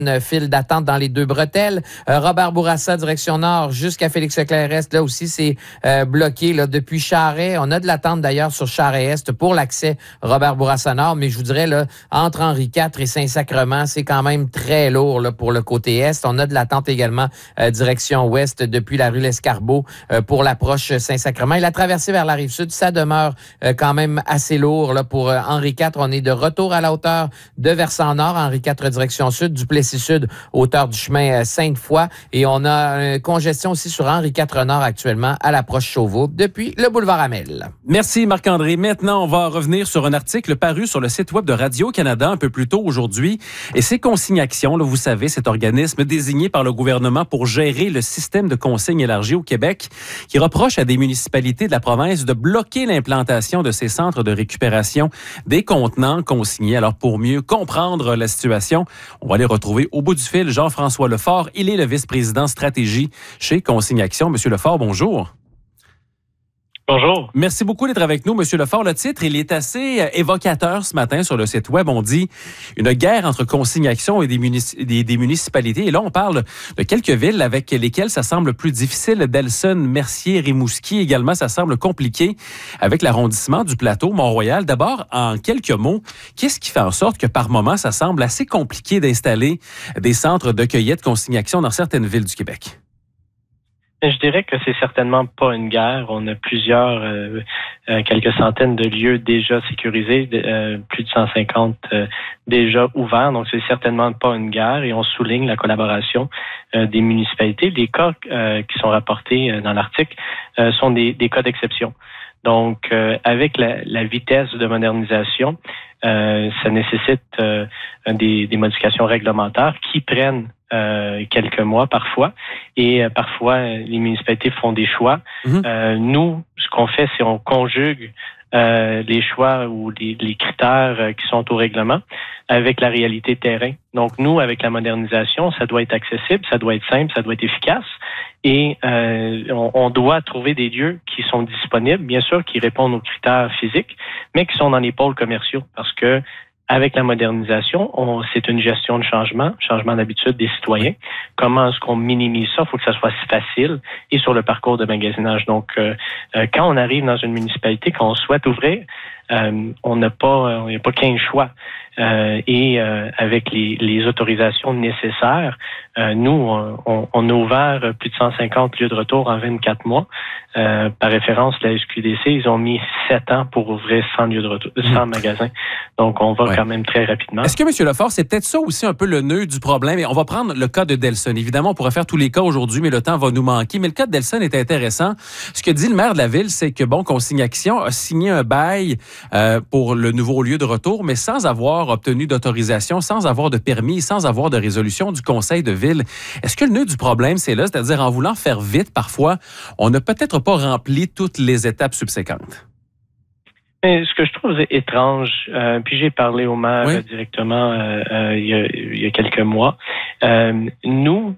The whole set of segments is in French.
une file d'attente dans les deux bretelles. Robert Bourassa, direction nord, jusqu'à Félix-Leclerc-Est. Là aussi, c'est bloqué là, depuis Charest. On a de l'attente d'ailleurs sur Charest-Est pour l'accès Robert Bourassa-Nord. Mais je vous dirais, là, entre Henri IV et Saint-Sacrement, c'est quand même très lourd là, pour le côté est. On a de l'attente également direction ouest depuis la rue L'Escarbeau pour l'approche Saint-Sacrement. Et la traversée vers la Rive-Sud, ça demeure quand même assez lourd. Là, pour Henri IV, on est de retour à la hauteur de Versant-Nord, Henri IV direction sud, Duplessis-Sud, hauteur du chemin Sainte-Foy. Et on a une congestion aussi sur Henri IV Nord actuellement à l'approche Chauveau depuis le boulevard Amel. Merci Marc-André. Maintenant, on va revenir sur un article paru sur le site web de Radio-Canada un peu plus tôt aujourd'hui. Et c'est Consigne Action, là, vous savez, cet organisme désigné par le gouvernement pour gérer le système de consigne élargi au Québec, qui reproche à des municipalités de la province de bloquer l'implantation de ces centres de récupération des contenants consignés. Alors, pour mieux comprendre la situation, on va aller retrouver au bout du fil Jean-François Lefort. Il est le vice-président stratégie chez Consigne Action. Monsieur Lefort, bonjour. Bonjour. Merci beaucoup d'être avec nous, Monsieur Lefort. Le titre, il est assez évocateur ce matin sur le site web. On dit une guerre entre Consigne Action et des municipalités. Et là, on parle de quelques villes avec lesquelles ça semble plus difficile. Delson, Mercier, Rimouski également, ça semble compliqué avec l'arrondissement du plateau Mont-Royal. D'abord, en quelques mots, qu'est-ce qui fait en sorte que par moment, ça semble assez compliqué d'installer des centres de cueillette Consigne Action dans certaines villes du Québec? Je dirais que c'est certainement pas une guerre. On a quelques centaines de lieux déjà sécurisés, plus de 150 déjà ouverts. Donc, c'est certainement pas une guerre et on souligne la collaboration des municipalités. Les cas qui sont rapportés dans l'article sont des cas d'exception. Donc, avec la vitesse de modernisation, ça nécessite des modifications réglementaires qui prennent quelques mois parfois. Et parfois, les municipalités font des choix. Nous, ce qu'on fait, c'est on conjugue les choix ou les critères qui sont au règlement avec la réalité terrain. Donc, nous, avec la modernisation, ça doit être accessible, ça doit être simple, ça doit être efficace. Et on doit trouver des lieux qui sont disponibles, bien sûr, qui répondent aux critères physiques, mais qui sont dans les pôles commerciaux. Parce que avec la modernisation, c'est une gestion de changement d'habitude des citoyens. Comment est-ce qu'on minimise ça? Il faut que ça soit facile et sur le parcours de magasinage. Donc, quand on arrive dans une municipalité, quand on souhaite ouvrir, on n'a pas 15 choix. Et avec les autorisations nécessaires, nous, on a ouvert plus de 150 lieux de retour en 24 mois. Par référence, la SQDC, ils ont mis 7 ans pour ouvrir 100 lieux de retour, 100 magasins. Donc, on va quand même très rapidement. Est-ce que, M. Lefort, c'est peut-être ça aussi un peu le nœud du problème? Et on va prendre le cas de Delson. Évidemment, on pourrait faire tous les cas aujourd'hui, mais le temps va nous manquer. Mais le cas de Delson est intéressant. Ce que dit le maire de la ville, c'est que, Consigne Action a signé un bail pour le nouveau lieu de retour, mais sans avoir obtenu d'autorisation, sans avoir de permis, sans avoir de résolution du conseil de ville. Est-ce que le nœud du problème, c'est là? C'est-à-dire, en voulant faire vite, parfois, on n'a peut-être pas rempli toutes les étapes subséquentes. Mais ce que je trouve étrange, puis j'ai parlé au maire directement il y a quelques mois, nous,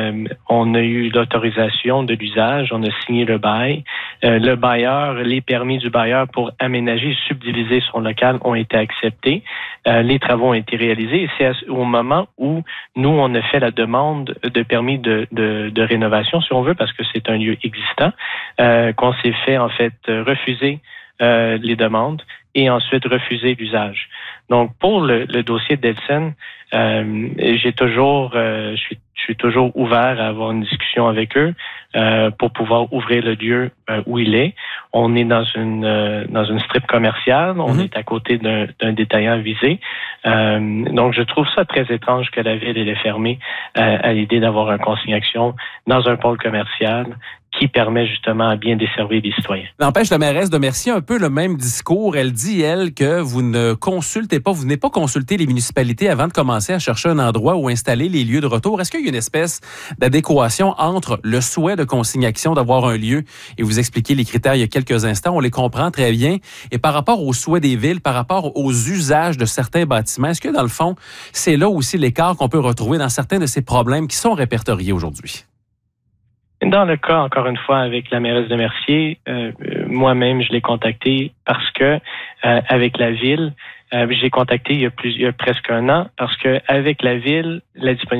on a eu l'autorisation de l'usage, on a signé le bail. Le bailleur, les permis du bailleur pour aménager et subdiviser son local ont été acceptés. Les travaux ont été réalisés et c'est au moment où nous, on a fait la demande de permis de rénovation, si on veut, parce que c'est un lieu existant, qu'on s'est fait, en fait, refuser les demandes et ensuite refuser l'usage. Donc, pour le dossier de Delson, je suis toujours ouvert à avoir une discussion avec eux pour pouvoir ouvrir le lieu où il est. On est dans une strip commerciale, on est à côté d'un détaillant visé. Donc, je trouve ça très étrange que la ville ait fermé à l'idée d'avoir un Consigne Action dans un pôle commercial qui permet justement à bien desservir les citoyens. N'empêche, la mairesse de Mercier a un peu le même discours. Elle dit, elle, que vous ne consultez pas, vous n'avez pas consulté les municipalités avant de commencer à chercher un endroit où installer les lieux de retour. Est-ce qu'il y a une espèce d'adéquation entre le souhait de Consigne Action d'avoir un lieu, et vous expliquez les critères il y a quelques instants, on les comprend très bien, et par rapport aux souhaits des villes, par rapport aux usages de certains bâtiments, est-ce que dans le fond, c'est là aussi l'écart qu'on peut retrouver dans certains de ces problèmes qui sont répertoriés aujourd'hui? Dans le cas, encore une fois, avec la mairesse de Mercier, moi-même, je l'ai contactée parce que avec la ville, J'ai contacté il y a presque un an parce que avec la ville, la disponibilité